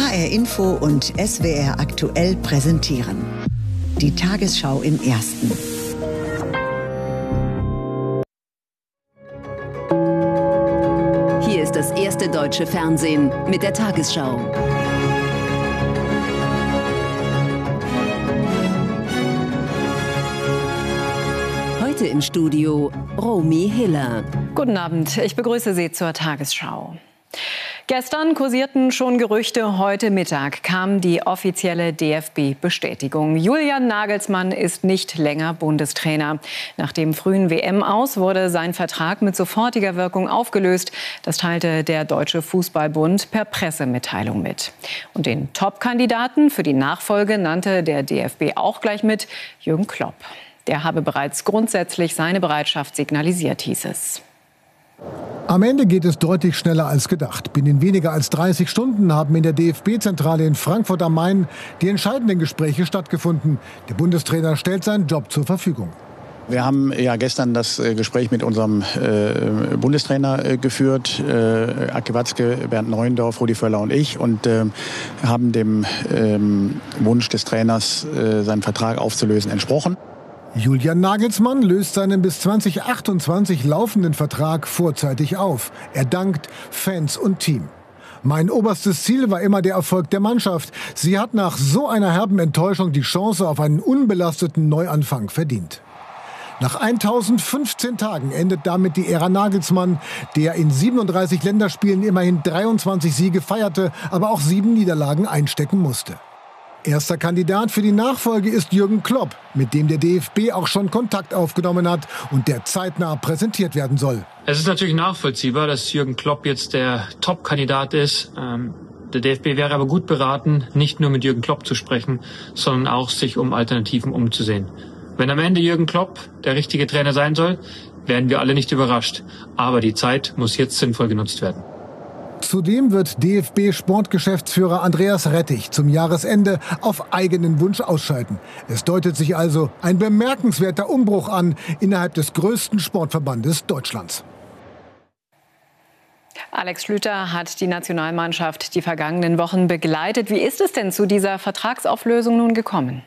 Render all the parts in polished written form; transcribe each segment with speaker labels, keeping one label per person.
Speaker 1: HR Info und SWR Aktuell präsentieren. Die Tagesschau im Ersten.
Speaker 2: Hier ist das erste deutsche Fernsehen mit der Tagesschau. Heute im Studio Romy Hiller.
Speaker 3: Guten Abend, ich begrüße Sie zur Tagesschau. Gestern kursierten schon Gerüchte, heute Mittag kam die offizielle DFB-Bestätigung. Julian Nagelsmann ist nicht länger Bundestrainer. Nach dem frühen WM-Aus wurde sein Vertrag mit sofortiger Wirkung aufgelöst. Das teilte der Deutsche Fußballbund per Pressemitteilung mit. Und den Top-Kandidaten für die Nachfolge nannte der DFB auch gleich mit: Jürgen Klopp. Der habe bereits grundsätzlich seine Bereitschaft signalisiert, hieß es.
Speaker 4: Am Ende geht es deutlich schneller als gedacht. Binnen weniger als 30 Stunden haben in der DFB-Zentrale in Frankfurt am Main die entscheidenden Gespräche stattgefufunden. Der Bundestrainer stellt seinen Job zur Verfügung.
Speaker 5: Wir haben ja gestern das Gespräch mit unserem Bundestrainer geführt, Aki Watzke, Bernd Neuendorf, Rudi Völler und ich, und haben dem Wunsch des Trainers, seinen Vertrag aufzulösen, entsprochen.
Speaker 4: Julian Nagelsmann löst seinen bis 2028 laufenden Vertrag vorzeitig auf. Er dankt Fans und Team. Mein oberstes Ziel war immer der Erfolg der Mannschaft. Sie hat nach so einer herben Enttäuschung die Chance auf einen unbelasteten Neuanfang verdient. Nach 1015 Tagen endet damit die Ära Nagelsmann, der in 37 Länderspielen immerhin 23 Siege feierte, aber auch 7 Niederlagen einstecken musste. Erster Kandidat für die Nachfolge ist Jürgen Klopp, mit dem der DFB auch schon Kontakt aufgenommen hat und der zeitnah präsentiert werden soll.
Speaker 6: Es ist natürlich nachvollziehbar, dass Jürgen Klopp jetzt der Top-Kandidat ist. Der DFB wäre aber gut beraten, nicht nur mit Jürgen Klopp zu sprechen, sondern auch sich um Alternativen umzusehen. Wenn am Ende Jürgen Klopp der richtige Trainer sein soll, werden wir alle nicht überrascht. Aber die Zeit muss jetzt sinnvoll genutzt werden.
Speaker 4: Zudem wird DFB-Sportgeschäftsführer Andreas Rettich zum Jahresende auf eigenen Wunsch ausscheiden. Es deutet sich also ein bemerkenswerter Umbruch an innerhalb des größten Sportverbandes Deutschlands.
Speaker 3: Alex Schlüter hat die Nationalmannschaft die vergangenen Wochen begleitet. Wie ist es denn zu dieser Vertragsauflösung nun gekommen?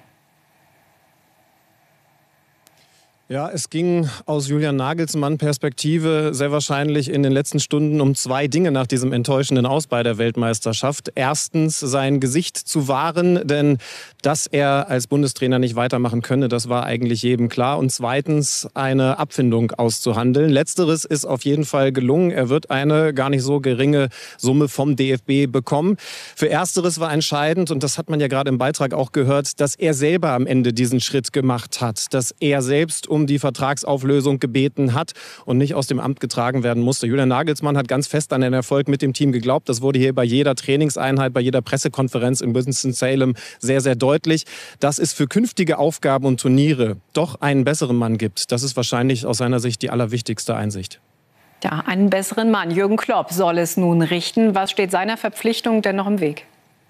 Speaker 7: Ja, es ging aus Julian Nagelsmann-Perspektive sehr wahrscheinlich in den letzten Stunden um 2 Dinge nach diesem enttäuschenden Aus bei der Weltmeisterschaft. Erstens sein Gesicht zu wahren, denn dass er als Bundestrainer nicht weitermachen könne, das war eigentlich jedem klar. Und zweitens eine Abfindung auszuhandeln. Letzteres ist auf jeden Fall gelungen. Er wird eine gar nicht so geringe Summe vom DFB bekommen. Für Ersteres war entscheidend, und das hat man ja gerade im Beitrag auch gehört, dass er selber am Ende diesen Schritt gemacht hat. Dass er selbst um die Vertragsauflösung gebeten hat und nicht aus dem Amt getragen werden musste. Julian Nagelsmann hat ganz fest an den Erfolg mit dem Team geglaubt. Das wurde hier bei jeder Trainingseinheit, bei jeder Pressekonferenz in Winston-Salem sehr, sehr deutlich. Dass es für künftige Aufgaben und Turniere doch einen besseren Mann gibt, das ist wahrscheinlich aus seiner Sicht die allerwichtigste Einsicht.
Speaker 3: Ja, einen besseren Mann. Jürgen Klopp soll es nun richten. Was steht seiner Verpflichtung denn noch im Weg?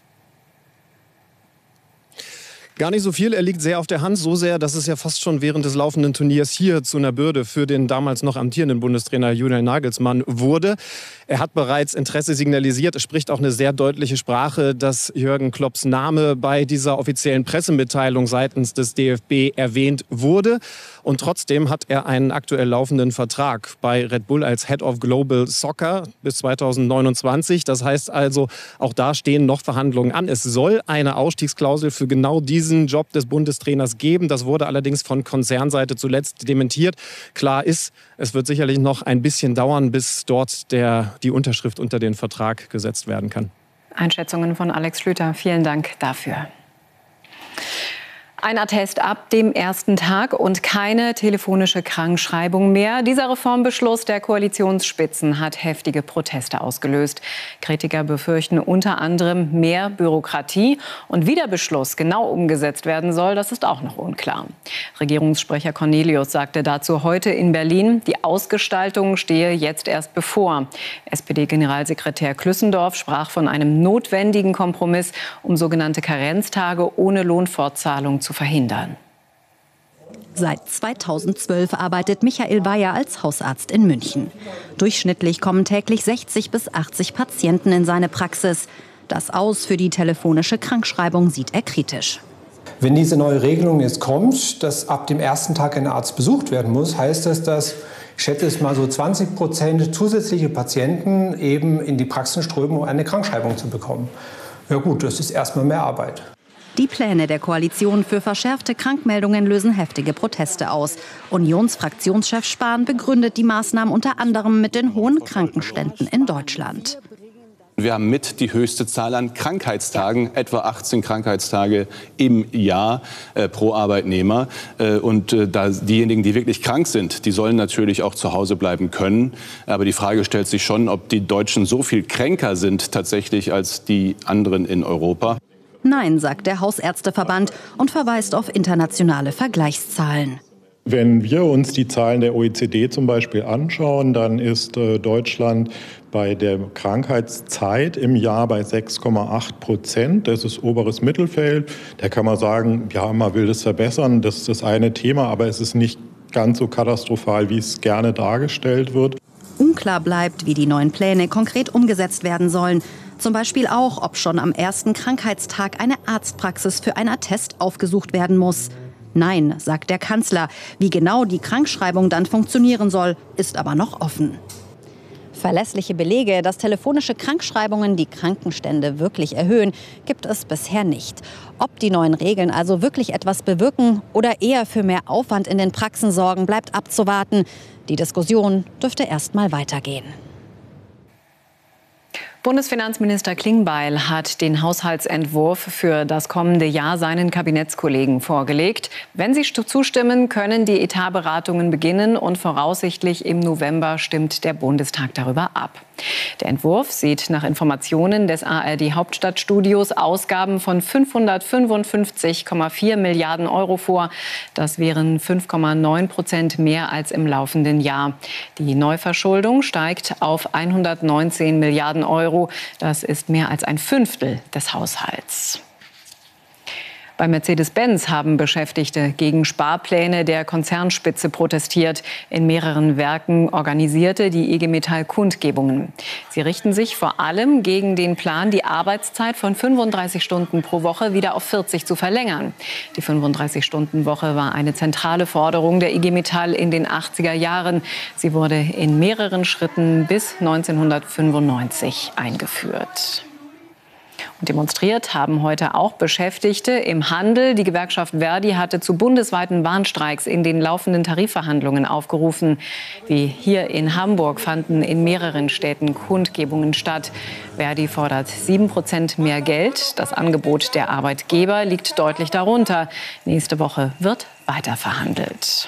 Speaker 7: Gar nicht so viel, er liegt sehr auf der Hand, so sehr, dass es ja fast schon während des laufenden Turniers hier zu einer Bürde für den damals noch amtierenden Bundestrainer Julian Nagelsmann wurde. Er hat bereits Interesse signalisiert, es spricht auch eine sehr deutliche Sprache, dass Jürgen Klopps Name bei dieser offiziellen Pressemitteilung seitens des DFB erwähnt wurde. Und trotzdem hat er einen aktuell laufenden Vertrag bei Red Bull als Head of Global Soccer bis 2029. Das heißt also, auch da stehen noch Verhandlungen an. Es soll eine Ausstiegsklausel für genau diesen Job des Bundestrainers geben. Das wurde allerdings von Konzernseite zuletzt dementiert. Klar ist, es wird sicherlich noch ein bisschen dauern, bis dort die Unterschrift unter den Vertrag gesetzt werden kann.
Speaker 3: Einschätzungen von Alex Schlüter. Vielen Dank dafür. Ein Attest ab dem ersten Tag und keine telefonische Krankschreibung mehr. Dieser Reformbeschluss der Koalitionsspitzen hat heftige Proteste ausgelöst. Kritiker befürchten unter anderem mehr Bürokratie. Und wie der Beschluss genau umgesetzt werden soll, das ist auch noch unklar. Regierungssprecher Cornelius sagte dazu heute in Berlin, die Ausgestaltung stehe jetzt erst bevor. SPD-Generalsekretär Klüssendorf sprach von einem notwendigen Kompromiss, um sogenannte Karenztage ohne Lohnfortzahlung zu verhindern.
Speaker 8: Seit 2012 arbeitet Michael Weyer als Hausarzt in München. Durchschnittlich kommen täglich 60 bis 80 Patienten in seine Praxis. Das Aus für die telefonische Krankschreibung sieht er kritisch.
Speaker 9: Wenn diese neue Regelung jetzt kommt, dass ab dem ersten Tag ein Arzt besucht werden muss, heißt das, dass, ich schätze es mal so 20% zusätzliche Patienten eben in die Praxen strömen, um eine Krankschreibung zu bekommen. Ja gut, das ist erstmal mehr Arbeit.
Speaker 8: Die Pläne der Koalition für verschärfte Krankmeldungen lösen heftige Proteste aus. Unionsfraktionschef Spahn begründet die Maßnahmen unter anderem mit den hohen Krankenständen in Deutschland.
Speaker 10: Wir haben mit die höchste Zahl an Krankheitstagen, etwa 18 Krankheitstage im Jahr pro Arbeitnehmer. Und da diejenigen, die wirklich krank sind, die sollen natürlich auch zu Hause bleiben können. Aber die Frage stellt sich schon, ob die Deutschen so viel kränker sind tatsächlich als die anderen in Europa.
Speaker 8: Nein, sagt der Hausärzteverband und verweist auf internationale Vergleichszahlen.
Speaker 11: Wenn wir uns die Zahlen der OECD zum Beispiel anschauen, dann ist Deutschland bei der Krankheitszeit im Jahr bei 6,8%. Das ist oberes Mittelfeld. Da kann man sagen, ja, man will das verbessern. Das ist das eine Thema, aber es ist nicht ganz so katastrophal, wie es gerne dargestellt wird.
Speaker 8: Unklar bleibt, wie die neuen Pläne konkret umgesetzt werden sollen. Zum Beispiel auch, ob schon am ersten Krankheitstag eine Arztpraxis für einen Attest aufgesucht werden muss. Nein, sagt der Kanzler. Wie genau die Krankschreibung dann funktionieren soll, ist aber noch offen. Verlässliche Belege, dass telefonische Krankschreibungen die Krankenstände wirklich erhöhen, gibt es bisher nicht. Ob die neuen Regeln also wirklich etwas bewirken oder eher für mehr Aufwand in den Praxen sorgen, bleibt abzuwarten. Die Diskussion dürfte erst mal weitergehen.
Speaker 3: Bundesfinanzminister Klingbeil hat den Haushaltsentwurf für das kommende Jahr seinen Kabinettskollegen vorgelegt. Wenn sie zustimmen, können die Etatberatungen beginnen und voraussichtlich im November stimmt der Bundestag darüber ab. Der Entwurf sieht nach Informationen des ARD-Hauptstadtstudios Ausgaben von 555,4 Milliarden Euro vor. Das wären 5,9% mehr als im laufenden Jahr. Die Neuverschuldung steigt auf 119 Milliarden Euro. Das ist mehr als ein Fünftel des Haushalts. Bei Mercedes-Benz haben Beschäftigte gegen Sparpläne der Konzernspitze protestiert. In mehreren Werken organisierte die IG Metall Kundgebungen. Sie richten sich vor allem gegen den Plan, die Arbeitszeit von 35 Stunden pro Woche wieder auf 40 zu verlängern. Die 35-Stunden-Woche war eine zentrale Forderung der IG Metall in den 80er Jahren. Sie wurde in mehreren Schritten bis 1995 eingeführt. Und demonstriert haben heute auch Beschäftigte im Handel. Die Gewerkschaft Verdi hatte zu bundesweiten Warnstreiks in den laufenden Tarifverhandlungen aufgerufen. Wie hier in Hamburg fanden in mehreren Städten Kundgebungen statt. Verdi fordert 7% mehr Geld. Das Angebot der Arbeitgeber liegt deutlich darunter. Nächste Woche wird weiter verhandelt.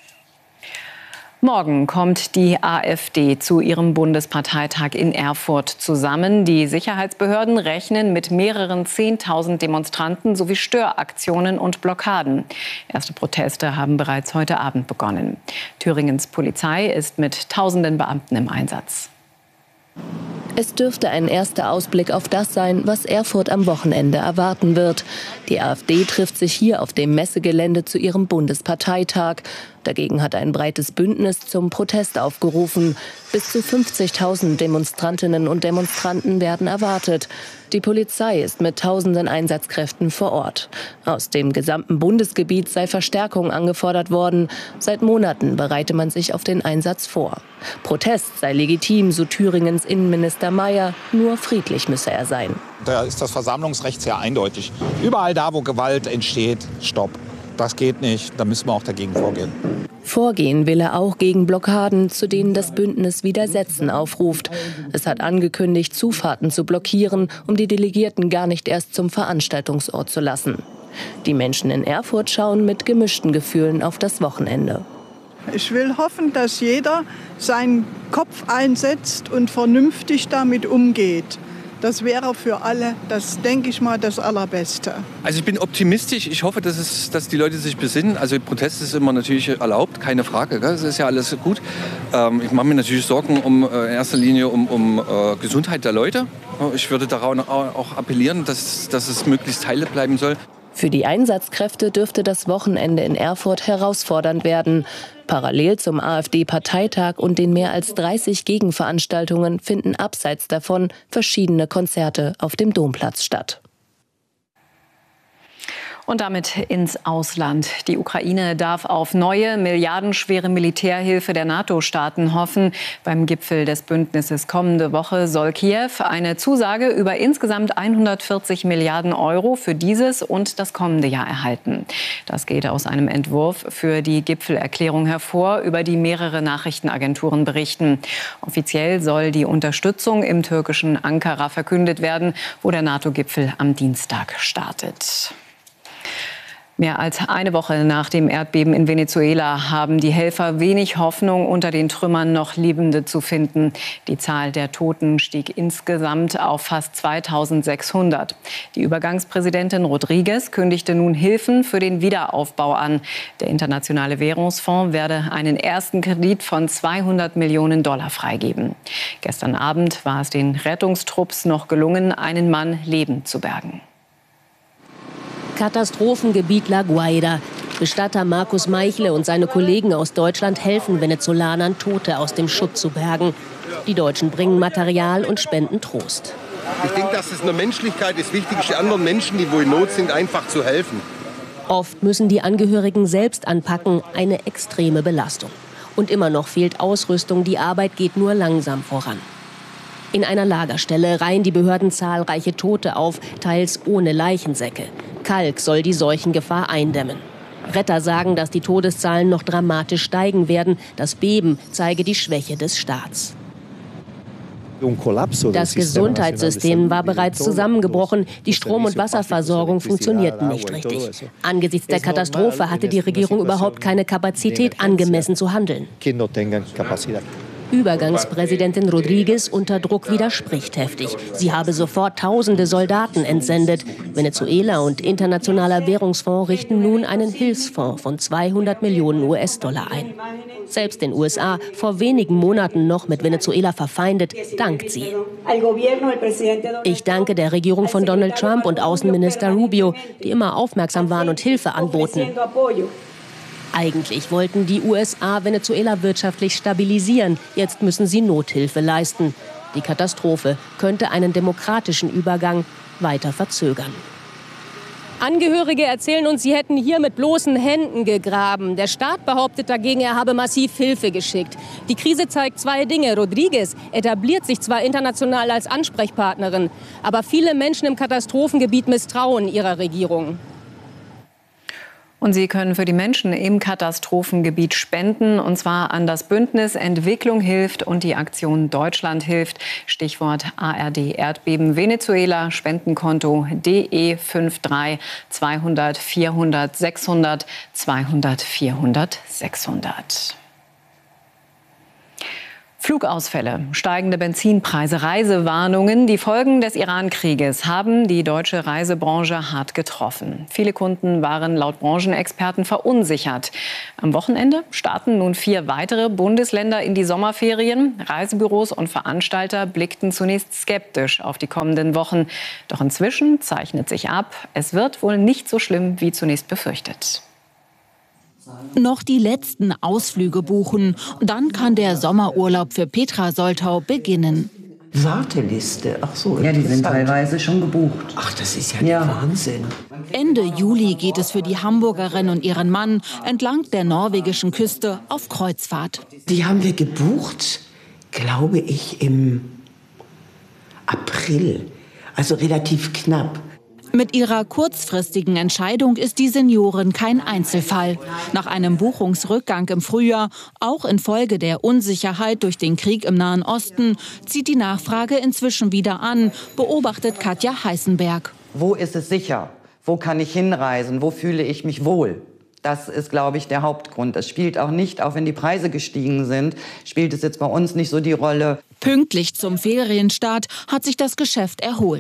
Speaker 3: Morgen kommt die AfD zu ihrem Bundesparteitag in Erfurt zusammen. Die Sicherheitsbehörden rechnen mit mehreren 10.000 Demonstranten sowie Störaktionen und Blockaden. Erste Proteste haben bereits heute Abend begonnen. Thüringens Polizei ist mit tausenden Beamten im Einsatz.
Speaker 12: Es dürfte ein erster Ausblick auf das sein, was Erfurt am Wochenende erwarten wird. Die AfD trifft sich hier auf dem Messegelände zu ihrem Bundesparteitag. Dagegen hat ein breites Bündnis zum Protest aufgerufen. Bis zu 50.000 Demonstrantinnen und Demonstranten werden erwartet. Die Polizei ist mit tausenden Einsatzkräften vor Ort. Aus dem gesamten Bundesgebiet sei Verstärkung angefordert worden. Seit Monaten bereite man sich auf den Einsatz vor. Protest sei legitim, so Thüringens Innenminister Mayer. Nur friedlich müsse er sein.
Speaker 13: Da ist das Versammlungsrecht sehr eindeutig. Überall da, wo Gewalt entsteht, stopp. Das geht nicht, da müssen wir auch dagegen vorgehen.
Speaker 12: Vorgehen will er auch gegen Blockaden, zu denen das Bündnis Widersetzen aufruft. Es hat angekündigt, Zufahrten zu blockieren, um die Delegierten gar nicht erst zum Veranstaltungsort zu lassen. Die Menschen in Erfurt schauen mit gemischten Gefühlen auf das Wochenende.
Speaker 14: Ich will hoffen, dass jeder seinen Kopf einsetzt und vernünftig damit umgeht. Das wäre für alle, das denke ich mal, das Allerbeste.
Speaker 15: Also ich bin optimistisch. Ich hoffe, dass die Leute sich besinnen. Also Protest ist immer natürlich erlaubt, keine Frage. Gell? Das ist ja alles gut. Ich mache mir natürlich Sorgen in erster Linie um Gesundheit der Leute. Ich würde daran auch appellieren, dass es möglichst heile bleiben soll.
Speaker 12: Für die Einsatzkräfte dürfte das Wochenende in Erfurt herausfordernd werden. Parallel zum AfD-Parteitag und den mehr als 30 Gegenveranstaltungen finden abseits davon verschiedene Konzerte auf dem Domplatz statt.
Speaker 3: Und damit ins Ausland. Die Ukraine darf auf neue, milliardenschwere Militärhilfe der NATO-Staaten hoffen. Beim Gipfel des Bündnisses kommende Woche soll Kiew eine Zusage über insgesamt 140 Milliarden Euro für dieses und das kommende Jahr erhalten. Das geht aus einem Entwurf für die Gipfelerklärung hervor, über die mehrere Nachrichtenagenturen berichten. Offiziell soll die Unterstützung im türkischen Ankara verkündet werden, wo der NATO-Gipfel am Dienstag startet. Mehr als eine Woche nach dem Erdbeben in Venezuela haben die Helfer wenig Hoffnung, unter den Trümmern noch Lebende zu finden. Die Zahl der Toten stieg insgesamt auf fast 2600. Die Übergangspräsidentin Rodriguez kündigte nun Hilfen für den Wiederaufbau an. Der Internationale Währungsfonds werde einen ersten Kredit von $200 Millionen freigeben. Gestern Abend war es den Rettungstrupps noch gelungen, einen Mann lebend zu bergen.
Speaker 16: Katastrophengebiet La Guaira. Bestatter Markus Meichle und seine Kollegen aus Deutschland helfen Venezolanern, Tote aus dem Schutt zu bergen. Die Deutschen bringen Material und spenden Trost.
Speaker 17: Ich denke, dass es in der Menschlichkeit ist wichtig ist, anderen Menschen, die wo in Not sind, einfach zu helfen.
Speaker 16: Oft müssen die Angehörigen selbst anpacken, eine extreme Belastung. Und immer noch fehlt Ausrüstung, die Arbeit geht nur langsam voran. In einer Lagerstelle reihen die Behörden zahlreiche Tote auf, teils ohne Leichensäcke. Kalk soll die Seuchengefahr eindämmen. Retter sagen, dass die Todeszahlen noch dramatisch steigen werden. Das Beben zeige die Schwäche des Staats. Das Gesundheitssystem war bereits zusammengebrochen. Die Strom- und Wasserversorgung funktionierten nicht richtig. Angesichts der Katastrophe hatte die Regierung überhaupt keine Kapazität, angemessen zu handeln. Übergangspräsidentin Rodriguez unter Druck widerspricht heftig. Sie habe sofort tausende Soldaten entsendet. Venezuela und Internationaler Währungsfonds richten nun einen Hilfsfonds von $200 Millionen ein. Selbst den USA, vor wenigen Monaten noch mit Venezuela verfeindet, dankt sie. Ich danke der Regierung von Donald Trump und Außenminister Rubio, die immer aufmerksam waren und Hilfe anboten. Eigentlich wollten die USA Venezuela wirtschaftlich stabilisieren. Jetzt müssen sie Nothilfe leisten. Die Katastrophe könnte einen demokratischen Übergang weiter verzögern.
Speaker 18: Angehörige erzählen uns, sie hätten hier mit bloßen Händen gegraben. Der Staat behauptet dagegen, er habe massiv Hilfe geschickt. Die Krise zeigt zwei Dinge. Rodriguez etabliert sich zwar international als Ansprechpartnerin, aber viele Menschen im Katastrophengebiet misstrauen ihrer Regierung.
Speaker 3: Und Sie können für die Menschen im Katastrophengebiet spenden, und zwar an das Bündnis Entwicklung hilft und die Aktion Deutschland hilft. Stichwort ARD Erdbeben Venezuela, Spendenkonto DE 53 200 400 600 200 400 600. Flugausfälle, steigende Benzinpreise, Reisewarnungen. Die Folgen des Iran-Krieges haben die deutsche Reisebranche hart getroffen. Viele Kunden waren laut Branchenexperten verunsichert. Am Wochenende starten nun 4 weitere Bundesländer in die Sommerferien. Reisebüros und Veranstalter blickten zunächst skeptisch auf die kommenden Wochen. Doch inzwischen zeichnet sich ab, es wird wohl nicht so schlimm wie zunächst befürchtet.
Speaker 19: Noch die letzten Ausflüge buchen. Dann kann der Sommerurlaub für Petra Soltau beginnen.
Speaker 20: Warteliste, ach so. Ja, die sind teilweise schon gebucht.
Speaker 21: Ach, das ist ja der Wahnsinn.
Speaker 19: Ende Juli geht es für die Hamburgerin und ihren Mann entlang der norwegischen Küste auf Kreuzfahrt.
Speaker 21: Die haben wir gebucht, glaube ich, im April. Also relativ knapp.
Speaker 19: Mit ihrer kurzfristigen Entscheidung ist die Seniorin kein Einzelfall. Nach einem Buchungsrückgang im Frühjahr, auch infolge der Unsicherheit durch den Krieg im Nahen Osten, zieht die Nachfrage inzwischen wieder an, beobachtet Katja Heißenberg.
Speaker 22: Wo ist es sicher? Wo kann ich hinreisen? Wo fühle ich mich wohl? Das ist, glaube ich, der Hauptgrund. Es spielt auch nicht, auch wenn die Preise gestiegen sind, spielt es jetzt bei uns nicht so die Rolle.
Speaker 19: Pünktlich zum Ferienstart hat sich das Geschäft erholt.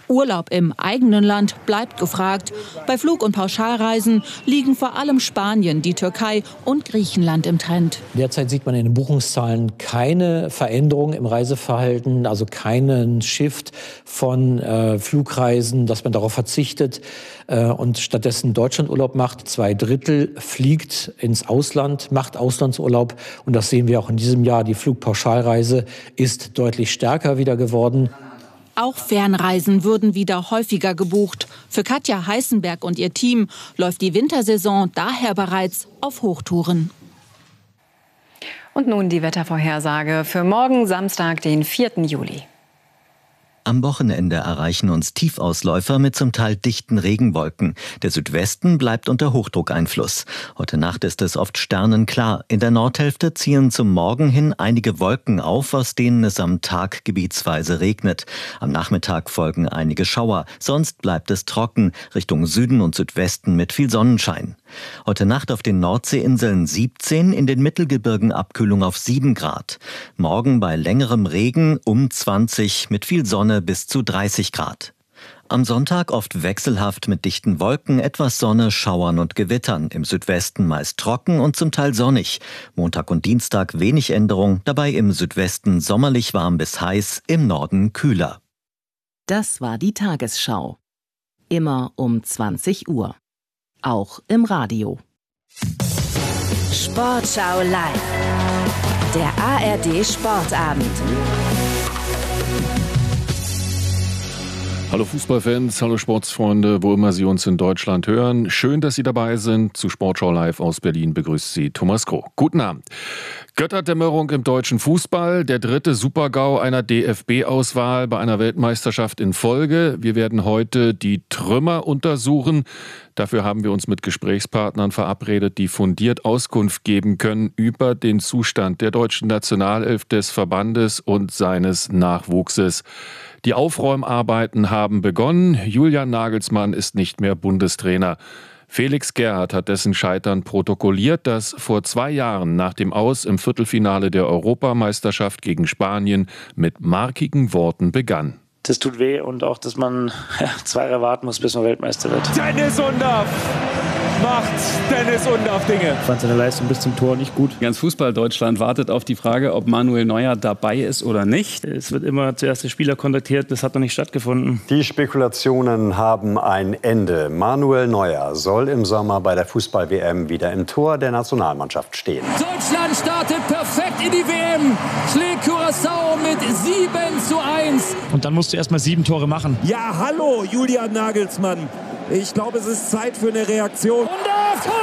Speaker 19: Urlaub im eigenen Land bleibt gefragt. Bei Flug- und Pauschalreisen liegen vor allem Spanien, die Türkei und Griechenland im Trend.
Speaker 1: Derzeit sieht man in den Buchungszahlen keine Veränderung im Reiseverhalten, also keinen Shift von Flugreisen, dass man darauf verzichtet und stattdessen Deutschlandurlaub macht. 2/3 fliegt ins Ausland, macht Auslandsurlaub. Und das sehen wir auch in diesem Jahr. Die Flugpauschalreise ist deutlich stärker wieder geworden.
Speaker 19: Auch Fernreisen würden wieder häufiger gebucht. Für Katja Heißenberg und ihr Team läuft die Wintersaison daher bereits auf Hochtouren.
Speaker 3: Und nun die Wettervorhersage für morgen Samstag, den 4. Juli.
Speaker 2: Am Wochenende erreichen uns Tiefausläufer mit zum Teil dichten Regenwolken. Der Südwesten bleibt unter Hochdruckeinfluss. Heute Nacht ist es oft sternenklar. In der Nordhälfte ziehen zum Morgen hin einige Wolken auf, aus denen es am Tag gebietsweise regnet. Am Nachmittag folgen einige Schauer. Sonst bleibt es trocken, Richtung Süden und Südwesten mit viel Sonnenschein. Heute Nacht auf den Nordseeinseln 17, in den Mittelgebirgen Abkühlung auf 7 Grad. Morgen bei längerem Regen um 20, mit viel Sonne bis zu 30 Grad. Am Sonntag oft wechselhaft mit dichten Wolken, etwas Sonne, Schauern und Gewittern. Im Südwesten meist trocken und zum Teil sonnig. Montag und Dienstag wenig Änderung, dabei im Südwesten sommerlich warm bis heiß, im Norden kühler.
Speaker 23: Das war die Tagesschau. Immer um 20 Uhr. Auch im Radio.
Speaker 24: Sportschau live. Der ARD Sportabend.
Speaker 25: Hallo Fußballfans, hallo Sportsfreunde, wo immer Sie uns in Deutschland hören. Schön, dass Sie dabei sind. Zu Sportschau live aus Berlin begrüßt Sie Thomas Kroh. Guten Abend. Götterdämmerung im deutschen Fußball, der 3. Super-GAU einer DFB-Auswahl bei einer Weltmeisterschaft in Folge. Wir werden heute die Trümmer untersuchen. Dafür haben wir uns mit Gesprächspartnern verabredet, die fundiert Auskunft geben können über den Zustand der deutschen Nationalelf, des Verbandes und seines Nachwuchses. Die Aufräumarbeiten haben begonnen. Julian Nagelsmann ist nicht mehr Bundestrainer. Felix Gerhardt hat dessen Scheitern protokolliert, das vor 2 Jahren nach dem Aus im Viertelfinale der Europameisterschaft gegen Spanien mit markigen Worten begann.
Speaker 26: Das tut weh und auch, dass man 2 Jahre warten muss, bis man Weltmeister wird.
Speaker 27: Dennis Undaff macht Dennis Undaff Dinge.
Speaker 26: Ich fand seine Leistung bis zum Tor nicht gut.
Speaker 28: Ganz Fußball-Deutschland wartet auf die Frage, ob Manuel Neuer dabei ist oder nicht.
Speaker 26: Es wird immer zuerst der Spieler kontaktiert, das hat noch nicht stattgefunden.
Speaker 29: Die Spekulationen haben ein Ende. Manuel Neuer soll im Sommer bei der Fußball-WM wieder im Tor der Nationalmannschaft stehen.
Speaker 30: Deutschland startet perfekt in die WM, schlägt Curaçao mit 7:1.
Speaker 26: Und dann musst du erst mal 7 Tore machen.
Speaker 27: Ja, hallo, Julian Nagelsmann. Ich glaube, es ist Zeit für eine Reaktion.
Speaker 30: Und das Tor!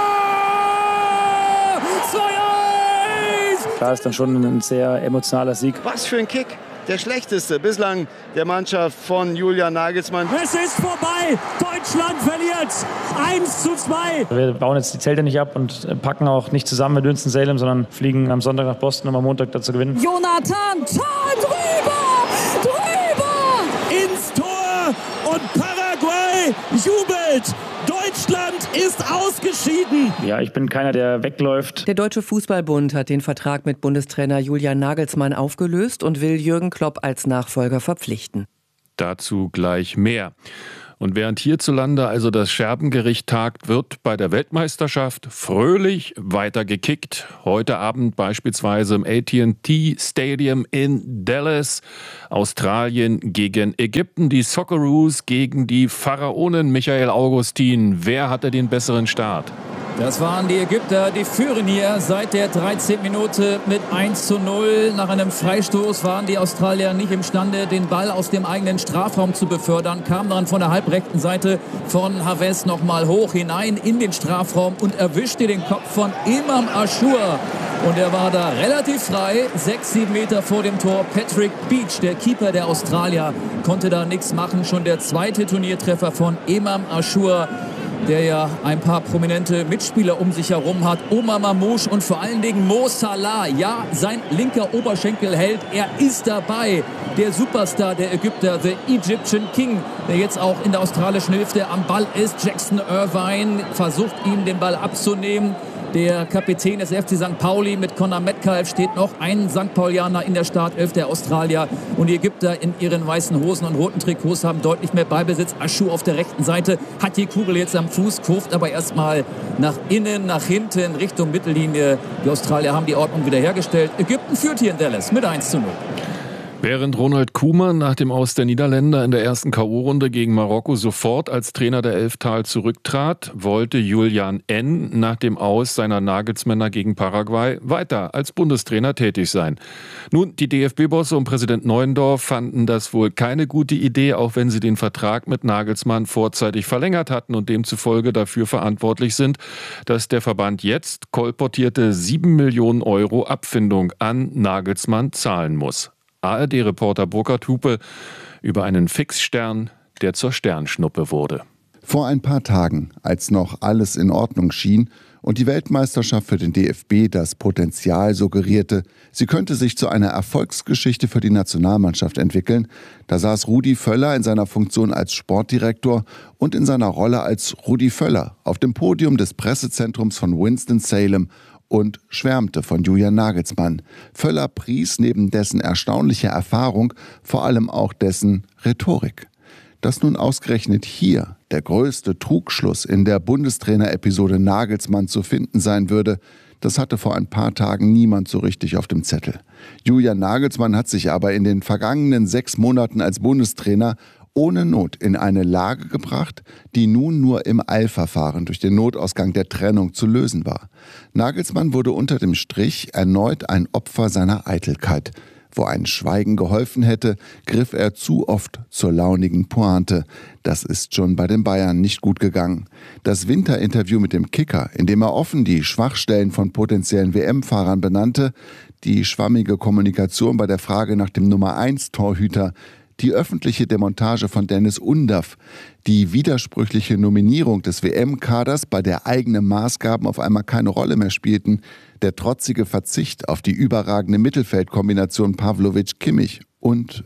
Speaker 30: 2:1!
Speaker 26: Klar, ist dann schon ein sehr emotionaler Sieg.
Speaker 31: Was für ein Kick! Der schlechteste bislang der Mannschaft von Julian Nagelsmann.
Speaker 30: Es ist vorbei! Deutschland verliert! 1:2!
Speaker 26: Wir bauen jetzt die Zelte nicht ab und packen auch nicht zusammen mit Winston-Salem, sondern fliegen am Sonntag nach Boston, um am Montag dazu gewinnen.
Speaker 30: Jonathan, Tor drüber! Drüber!
Speaker 27: Ins Tor und Paraguay jubelt! Deutschland ist ausgeschieden!
Speaker 26: Ja, ich bin keiner, der wegläuft.
Speaker 32: Der Deutsche Fußballbund hat den Vertrag mit Bundestrainer Julian Nagelsmann aufgelöst und will Jürgen Klopp als Nachfolger verpflichten.
Speaker 25: Dazu gleich mehr. Und während hierzulande also das Scherbengericht tagt, wird bei der Weltmeisterschaft fröhlich weitergekickt. Heute Abend beispielsweise im AT&T Stadium in Dallas. Australien gegen Ägypten, die Socceroos gegen die Pharaonen. Michael Augustin, wer hatte den besseren Start?
Speaker 30: Das waren die Ägypter, die führen hier seit der 13. Minute mit 1:0. Nach einem Freistoß waren die Australier nicht imstande, den Ball aus dem eigenen Strafraum zu befördern. Kam dann von der halbrechten Seite von Haves nochmal hoch hinein in den Strafraum und erwischte den Kopf von Imam Achour. Und er war da relativ frei, 6-7 Meter vor dem Tor. Patrick Beach, der Keeper der Australier, konnte da nichts machen. Schon der 2. Turniertreffer von Imam Achour, der ja ein paar prominente Mitspieler um sich herum hat. Omar Mamouche und vor allen Dingen Mo Salah. Ja, sein linker Oberschenkelheld, er ist dabei. Der Superstar der Ägypter, the Egyptian King, der jetzt auch in der australischen Hälfte am Ball ist. Jackson Irvine versucht ihm den Ball abzunehmen. der Kapitän des FC St. Pauli. Mit Conor Metcalf steht noch ein St. Paulianer in der Startelf, der Australier. Und die Ägypter in ihren weißen Hosen und roten Trikots haben deutlich mehr Ballbesitz. Aschou auf der rechten Seite hat die Kugel jetzt am Fuß, kurft aber erstmal nach innen, nach hinten, Richtung Mittellinie. Die Australier haben die Ordnung wiederhergestellt. Ägypten führt hier in Dallas mit 1:0.
Speaker 25: Während Ronald Koeman nach dem Aus der Niederländer in der ersten K.O.-Runde gegen Marokko sofort als Trainer der Elftal zurücktrat, wollte Julian N. nach dem Aus seiner Nagelsmänner gegen Paraguay weiter als Bundestrainer tätig sein. Nun, die DFB-Bosse und Präsident Neuendorf fanden das wohl keine gute Idee, auch wenn sie den Vertrag mit Nagelsmann vorzeitig verlängert hatten und demzufolge dafür verantwortlich sind, dass der Verband jetzt kolportierte 7 Millionen Euro Abfindung an Nagelsmann zahlen muss. ARD-Reporter Burkhard Hupe über einen Fixstern, der zur Sternschnuppe wurde.
Speaker 4: Vor ein paar Tagen, als noch alles in Ordnung schien und die Weltmeisterschaft für den DFB das Potenzial suggerierte, sie könnte sich zu einer Erfolgsgeschichte für die Nationalmannschaft entwickeln, da saß Rudi Völler in seiner Funktion als Sportdirektor und in seiner Rolle als Rudi Völler auf dem Podium des Pressezentrums von Winston-Salem und schwärmte von Julian Nagelsmann. Völler pries neben dessen erstaunlicher Erfahrung vor allem auch dessen Rhetorik. Dass nun ausgerechnet hier der größte Trugschluss in der Bundestrainer-Episode Nagelsmann zu finden sein würde, das hatte vor ein paar Tagen niemand so richtig auf dem Zettel. Julian Nagelsmann hat sich aber in den vergangenen 6 Monaten als Bundestrainer ohne Not in eine Lage gebracht, die nun nur im Eilverfahren durch den Notausgang der Trennung zu lösen war. Nagelsmann wurde unter dem Strich erneut ein Opfer seiner Eitelkeit. Wo ein Schweigen geholfen hätte, griff er zu oft zur launigen Pointe. Das ist schon bei den Bayern nicht gut gegangen. Das Winterinterview mit dem Kicker, in dem er offen die Schwachstellen von potenziellen WM-Fahrern benannte, die schwammige Kommunikation bei der Frage nach dem Nummer-1-Torhüter, die öffentliche Demontage von Dennis Undaff, die widersprüchliche Nominierung des WM-Kaders, bei der eigene Maßgaben auf einmal keine Rolle mehr spielten, der trotzige Verzicht auf die überragende Mittelfeldkombination Pavlovic-Kimmich und.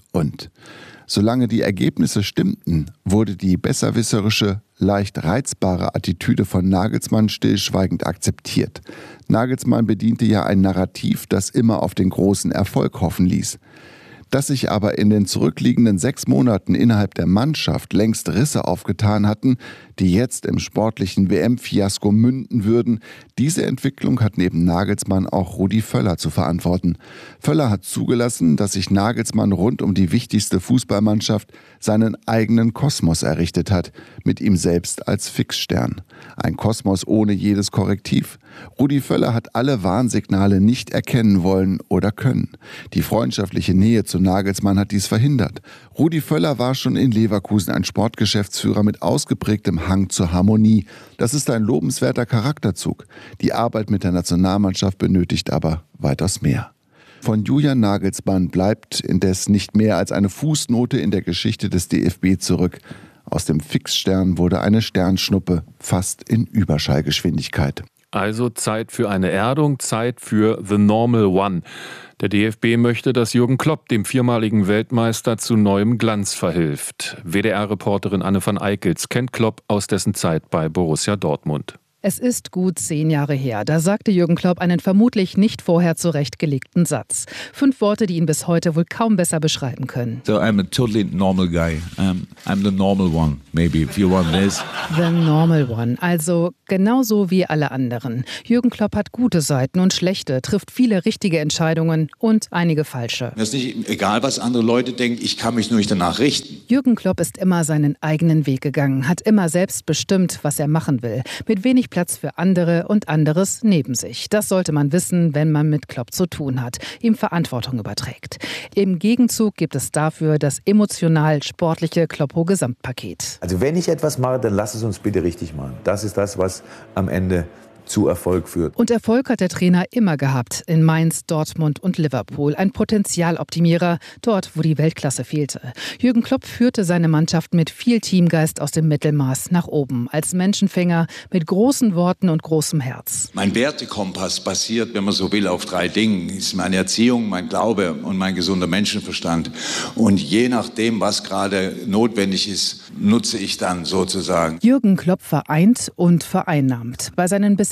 Speaker 4: Solange die Ergebnisse stimmten, wurde die besserwisserische, leicht reizbare Attitüde von Nagelsmann stillschweigend akzeptiert. Nagelsmann bediente ja ein Narrativ, das immer auf den großen Erfolg hoffen ließ. Dass sich aber in den zurückliegenden 6 Monaten innerhalb der Mannschaft längst Risse aufgetan hatten, die jetzt im sportlichen WM-Fiasko münden würden, diese Entwicklung hat neben Nagelsmann auch Rudi Völler zu verantworten. Völler hat zugelassen, dass sich Nagelsmann rund um die wichtigste Fußballmannschaft seinen eigenen Kosmos errichtet hat, mit ihm selbst als Fixstern. Ein Kosmos ohne jedes Korrektiv. Rudi Völler hat alle Warnsignale nicht erkennen wollen oder können. Die freundschaftliche Nähe zu Nagelsmann hat dies verhindert. Rudi Völler war schon in Leverkusen ein Sportgeschäftsführer mit ausgeprägtem Hang zur Harmonie. Das ist ein lobenswerter Charakterzug. Die Arbeit mit der Nationalmannschaft benötigt aber weitaus mehr. Von Julian Nagelsmann bleibt indes nicht mehr als eine Fußnote in der Geschichte des DFB zurück. Aus dem Fixstern wurde eine Sternschnuppe, fast in Überschallgeschwindigkeit.
Speaker 25: Also Zeit für eine Erdung, Zeit für The Normal One. Der DFB möchte, dass Jürgen Klopp dem 4-maligen Weltmeister zu neuem Glanz verhilft. WDR-Reporterin Anne van Eickels kennt Klopp aus dessen Zeit bei Borussia Dortmund.
Speaker 5: Es ist gut 10 Jahre her. Da sagte Jürgen Klopp einen vermutlich nicht vorher zurechtgelegten Satz. 5 Worte, die ihn bis heute wohl kaum besser beschreiben können.
Speaker 6: So I'm a totally normal guy. I'm the normal one, maybe, if you want this.
Speaker 5: The normal one, also genauso wie alle anderen. Jürgen Klopp hat gute Seiten und schlechte, trifft viele richtige Entscheidungen und einige falsche.
Speaker 6: Das ist nicht egal, was andere Leute denken, ich kann mich nur nicht danach richten.
Speaker 5: Jürgen Klopp ist immer seinen eigenen Weg gegangen, hat immer selbst bestimmt, was er machen will. Mit wenig Platz für andere und anderes neben sich. Das sollte man wissen, wenn man mit Klopp zu tun hat, ihm Verantwortung überträgt. Im Gegenzug gibt es dafür das emotional-sportliche Kloppo-Gesamtpaket.
Speaker 7: Also wenn ich etwas mache, dann lass es uns bitte richtig machen. Das ist das, was am Ende zu Erfolg führt.
Speaker 5: Und Erfolg hat der Trainer immer gehabt. In Mainz, Dortmund und Liverpool. Ein Potenzialoptimierer, dort, wo die Weltklasse fehlte. Jürgen Klopp führte seine Mannschaft mit viel Teamgeist aus dem Mittelmaß nach oben. Als Menschenfänger mit großen Worten und großem Herz.
Speaker 6: Mein Wertekompass basiert, wenn man so will, auf 3 Dingen. Das ist meine Erziehung, mein Glaube und mein gesunder Menschenverstand. Und je nachdem, was gerade notwendig ist, nutze ich dann sozusagen.
Speaker 5: Jürgen Klopp vereint und vereinnahmt. Bei seinen bisherigen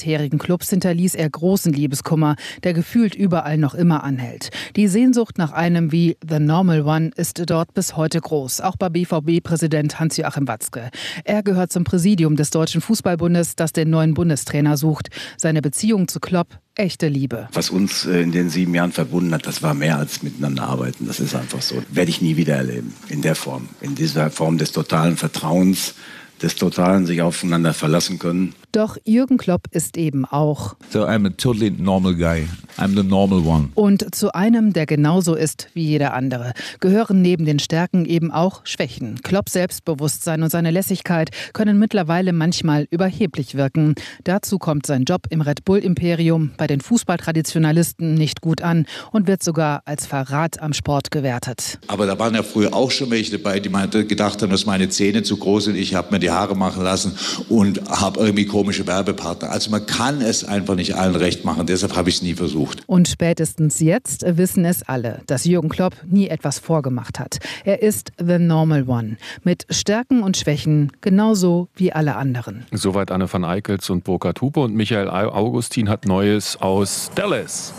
Speaker 5: bisherigen Clubs hinterließ er großen Liebeskummer, der gefühlt überall noch immer anhält. Die Sehnsucht nach einem wie The Normal One ist dort bis heute groß, auch bei BVB-Präsident Hans-Joachim Watzke. Er gehört zum Präsidium des Deutschen Fußballbundes, das den neuen Bundestrainer sucht. Seine Beziehung zu Klopp, echte Liebe.
Speaker 8: Was uns in den 7 Jahren verbunden hat, das war mehr als miteinander arbeiten. Das ist einfach so. Werde ich nie wieder erleben. In der Form. In dieser Form des totalen Vertrauens, des totalen sich aufeinander verlassen können.
Speaker 5: Doch Jürgen Klopp ist eben auch
Speaker 9: So I'm a totally normal guy. I'm the normal one.
Speaker 5: Und zu einem, der genauso ist wie jeder andere, gehören neben den Stärken eben auch Schwächen. Klopps Selbstbewusstsein und seine Lässigkeit können mittlerweile manchmal überheblich wirken. Dazu kommt sein Job im Red Bull-Imperium bei den Fußballtraditionalisten nicht gut an und wird sogar als Verrat am Sport gewertet.
Speaker 6: Aber da waren ja früher auch schon welche dabei, die gedacht haben, dass meine Zähne zu groß sind. Ich habe mir die Haare machen lassen und habe irgendwie komische Werbepartner. Also man kann es einfach nicht allen recht machen. Deshalb habe ich es nie versucht.
Speaker 5: Und spätestens jetzt wissen es alle, dass Jürgen Klopp nie etwas vorgemacht hat. Er ist the normal one. Mit Stärken und Schwächen genauso wie alle anderen.
Speaker 25: Soweit Anne van Eickels und Burkhard Hupe. Und Michael Augustin hat Neues aus Dallas.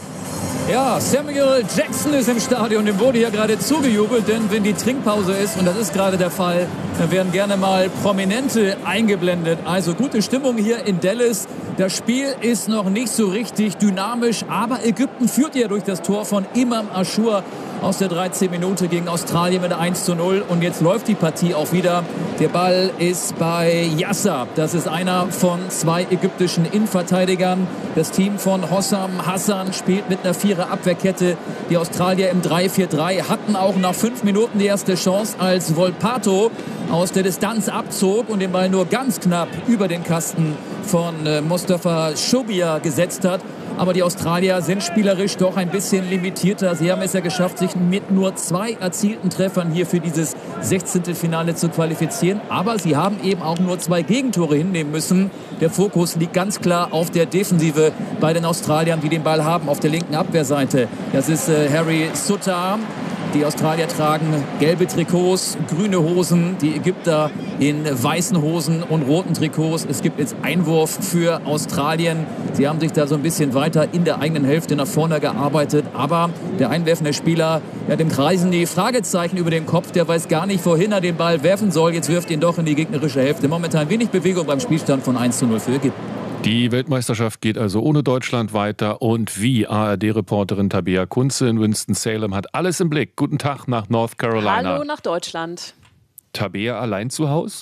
Speaker 30: Ja, Samuel Jackson ist im Stadion, dem wurde hier gerade zugejubelt, denn wenn die Trinkpause ist, und das ist gerade der Fall, dann werden gerne mal Prominente eingeblendet. Also gute Stimmung hier in Dallas. Das Spiel ist noch nicht so richtig dynamisch, aber Ägypten führt ja durch das Tor von Imam Ashur aus der 13. Minute gegen Australien mit 1:0. Und jetzt läuft die Partie auch wieder. Der Ball ist bei Yasser. Das ist einer von 2 ägyptischen Innenverteidigern. Das Team von Hossam Hassan spielt mit einer 4er-Abwehrkette. Die Australier im 3-4-3 hatten auch nach 5 Minuten die erste Chance, als Volpato aus der Distanz abzog und den Ball nur ganz knapp über den Kasten von Mustafa Shobia gesetzt hat. Aber die Australier sind spielerisch doch ein bisschen limitierter. Sie haben es ja geschafft, sich mit nur 2 erzielten Treffern hier für dieses 16. Finale zu qualifizieren. Aber sie haben eben auch nur 2 Gegentore hinnehmen müssen. Der Fokus liegt ganz klar auf der Defensive bei den Australiern, die den Ball haben auf der linken Abwehrseite. Das ist Harry Sutter. Die Australier tragen gelbe Trikots, grüne Hosen, die Ägypter in weißen Hosen und roten Trikots. Es gibt jetzt Einwurf für Australien. Sie haben sich da so ein bisschen weiter in der eigenen Hälfte nach vorne gearbeitet. Aber der einwerfende Spieler, ja, dem kreisen die Fragezeichen über den Kopf. Der weiß gar nicht, wohin er den Ball werfen soll. Jetzt wirft ihn doch in die gegnerische Hälfte. Momentan wenig Bewegung beim Spielstand von 1:0 für Ägypten.
Speaker 25: Die Weltmeisterschaft geht also ohne Deutschland weiter und wie ARD-Reporterin Tabea Kunze in Winston-Salem hat alles im Blick. Guten Tag nach North Carolina.
Speaker 10: Hallo nach Deutschland.
Speaker 25: Tabea allein zu Hause?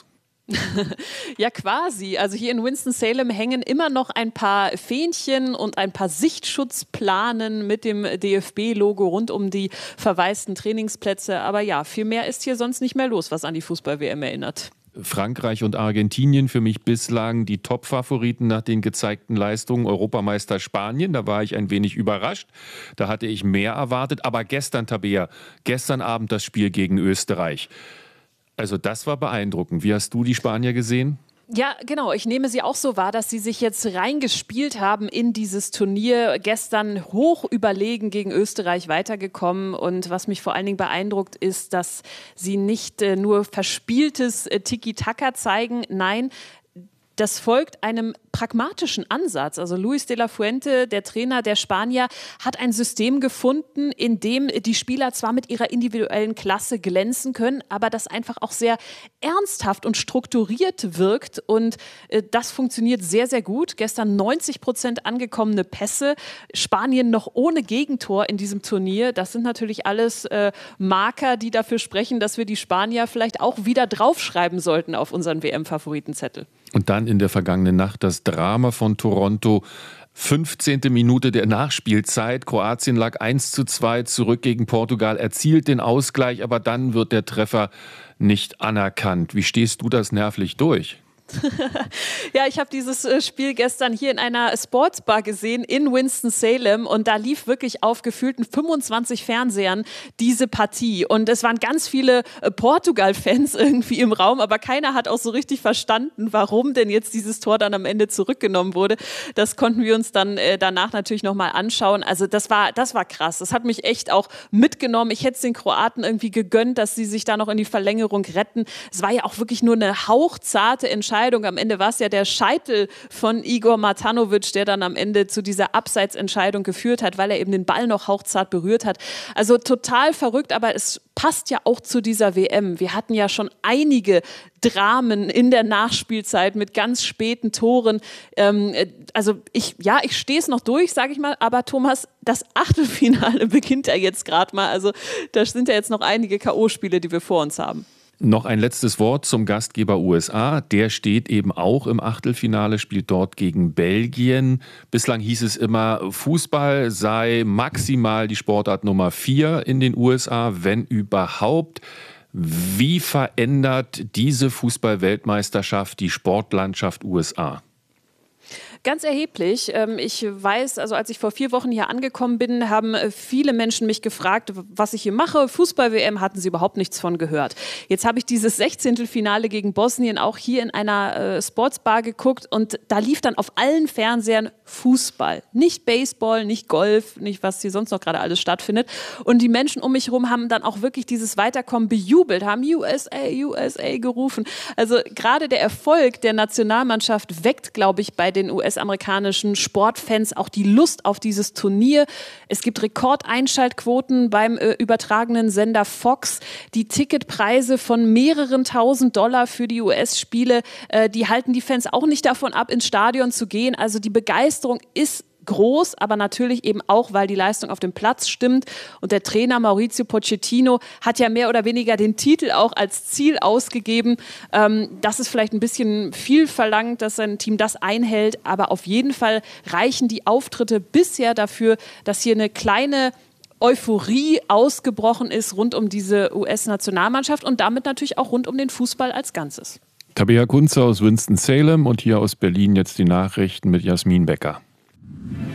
Speaker 10: Ja, quasi. Also hier in Winston-Salem hängen immer noch ein paar Fähnchen und ein paar Sichtschutzplanen mit dem DFB-Logo rund um die verwaisten Trainingsplätze. Aber ja, viel mehr ist hier sonst nicht mehr los, was an die Fußball-WM erinnert.
Speaker 25: Frankreich und Argentinien für mich bislang die Top-Favoriten nach den gezeigten Leistungen. Europameister Spanien, da war ich ein wenig überrascht. Da hatte ich mehr erwartet. Aber gestern, Tabea, gestern Abend das Spiel gegen Österreich. Also das war beeindruckend. Wie hast du die Spanier gesehen?
Speaker 10: Ja, genau. Ich nehme sie auch so wahr, dass sie sich jetzt reingespielt haben in dieses Turnier. Gestern hoch überlegen gegen Österreich weitergekommen. Und was mich vor allen Dingen beeindruckt, ist, dass sie nicht nur verspieltes Tiki-Taka zeigen. Nein, das folgt einem pragmatischen Ansatz. Also Luis de la Fuente, der Trainer der Spanier, hat ein System gefunden, in dem die Spieler zwar mit ihrer individuellen Klasse glänzen können, aber das einfach auch sehr ernsthaft und strukturiert wirkt. Und das funktioniert sehr, sehr gut. Gestern 90% angekommene Pässe. Spanien noch ohne Gegentor in diesem Turnier. Das sind natürlich alles Marker, die dafür sprechen, dass wir die Spanier vielleicht auch wieder draufschreiben sollten auf unseren WM-Favoritenzettel.
Speaker 25: Und dann in der vergangenen Nacht das Drama von Toronto. 15. Minute der Nachspielzeit. Kroatien lag 1:2 zurück gegen Portugal, erzielt den Ausgleich, aber dann wird der Treffer nicht anerkannt. Wie stehst du das nervlich durch?
Speaker 10: Ja, ich habe dieses Spiel gestern hier in einer Sportsbar gesehen in Winston-Salem und da lief wirklich auf gefühlten 25 Fernsehern diese Partie und es waren ganz viele Portugal-Fans irgendwie im Raum, aber keiner hat auch so richtig verstanden, warum denn jetzt dieses Tor dann am Ende zurückgenommen wurde. Das konnten wir uns dann danach natürlich nochmal anschauen. Also das war krass. Das hat mich echt auch mitgenommen. Ich hätte es den Kroaten irgendwie gegönnt, dass sie sich da noch in die Verlängerung retten. Es war ja auch wirklich nur eine hauchzarte Entscheidung Entscheidung. Am Ende war es ja der Scheitel von Igor Matanovic, der dann am Ende zu dieser Abseitsentscheidung geführt hat, weil er eben den Ball noch hauchzart berührt hat. Also total verrückt, aber es passt ja auch zu dieser WM. Wir hatten ja schon einige Dramen in der Nachspielzeit mit ganz späten Toren. Ich stehe es noch durch, sage ich mal, aber Thomas, das Achtelfinale beginnt ja jetzt gerade mal. Also da sind ja jetzt noch einige K.O.-Spiele, die wir vor uns haben.
Speaker 25: Noch ein letztes Wort zum Gastgeber USA. Der steht eben auch im Achtelfinale, spielt dort gegen Belgien. Bislang hieß es immer, Fußball sei maximal die Sportart Nummer 4 in den USA, wenn überhaupt. Wie verändert diese Fußball-Weltmeisterschaft die Sportlandschaft USA?
Speaker 10: Ganz erheblich. Ich weiß, also als ich vor 4 Wochen hier angekommen bin, haben viele Menschen mich gefragt, was ich hier mache. Fußball-WM hatten sie überhaupt nichts von gehört. Jetzt habe ich dieses 16. Finale gegen Bosnien auch hier in einer Sportsbar geguckt und da lief dann auf allen Fernsehern Fußball. Nicht Baseball, nicht Golf, nicht was hier sonst noch gerade alles stattfindet. Und die Menschen um mich herum haben dann auch wirklich dieses Weiterkommen bejubelt, haben USA, USA gerufen. Also gerade der Erfolg der Nationalmannschaft weckt, glaube ich, bei den US-amerikanischen Sportfans auch die Lust auf dieses Turnier. Es gibt Rekordeinschaltquoten beim übertragenen Sender Fox. Die Ticketpreise von mehreren $1.000 für die US-Spiele, die halten die Fans auch nicht davon ab, ins Stadion zu gehen. Also die Begeisterung ist groß, aber natürlich eben auch, weil die Leistung auf dem Platz stimmt. Und der Trainer Mauricio Pochettino hat ja mehr oder weniger den Titel auch als Ziel ausgegeben. Das ist vielleicht ein bisschen viel verlangt, dass sein Team das einhält, aber auf jeden Fall reichen die Auftritte bisher dafür, dass hier eine kleine Euphorie ausgebrochen ist rund um diese US-Nationalmannschaft und damit natürlich auch rund um den Fußball als Ganzes.
Speaker 25: Tabea Kunze aus Winston-Salem und hier aus Berlin jetzt die Nachrichten mit Jasmin Becker.